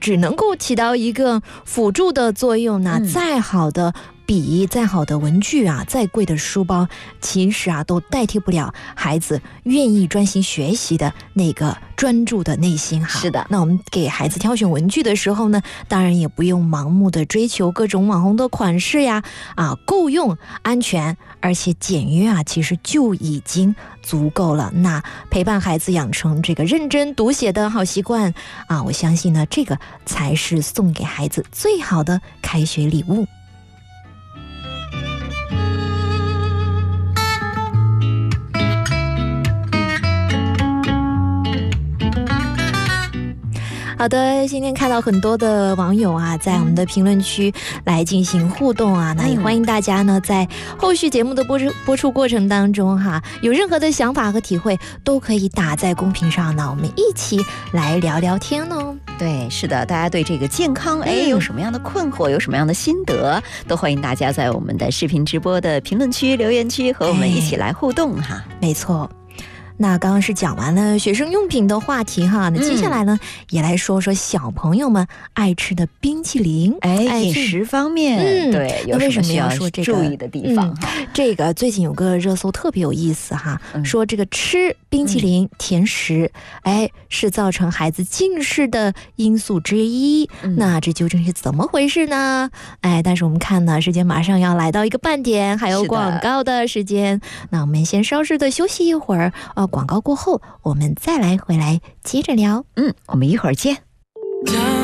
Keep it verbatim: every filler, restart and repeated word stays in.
只能够起到一个辅助的作用呢。再好的笔，再好的文具啊，再贵的书包，其实啊都代替不了孩子愿意专心学习的那个专注的内心哈。 是的， 那我们给孩子挑选文具的时候呢，当然也不用盲目的追求各种网红的款式呀，啊，够用、安全而且简约啊，其实就已经足够了。那陪伴孩子养成这个认真读写的好习惯啊，我相信呢，这个才是送给孩子最好的开学礼物。好的，今天看到很多的网友啊，在我们的评论区来进行互动啊，那也欢迎大家呢，在后续节目的播出播出过程当中哈，有任何的想法和体会，都可以打在公屏上呢，我们一起来聊聊天哦。 对，是的，大家对这个健康哎有什么样的困惑，有什么样的心得，都欢迎大家在我们的视频直播的评论区、留言区和我们一起来互动哈。 没错。那刚刚是讲完了学生用品的话题哈，那接下来呢、嗯、也来说说小朋友们爱吃的冰淇淋。 哎，饮食方面、嗯、对，有什么需要注意的地方、 嗯、这个最近有个热搜特别有意思哈、嗯、说这个吃冰淇淋、嗯、甜食哎是造成孩子近视的因素之一、嗯、那这究竟是怎么回事呢？哎，但是我们看呢时间马上要来到一个半点，还有广告的时间，那我们先稍事的休息一会儿啊，广告过后我们再来回来接着聊。 嗯，我们一会儿见。